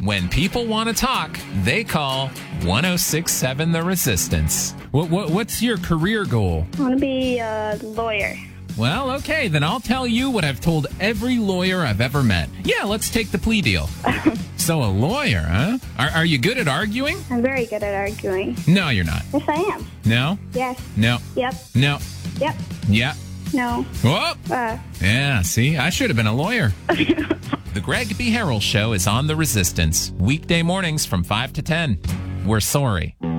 When people want to talk, they call 106.7 The Resistance. What's your career goal? I want to be a lawyer. Well, okay, then I'll tell you what I've told every lawyer I've ever met. Yeah, let's take the plea deal. So a lawyer, huh? Are you good at arguing? I'm very good at arguing. No, you're not. Yes, I am. No? Yes. No. Yep. No. Yep. Yeah. No. Whoa! Yeah, see, I should have been a lawyer. The Greg B. Harrell Show is on The Resistance, weekday mornings from 5 to 10. We're sorry.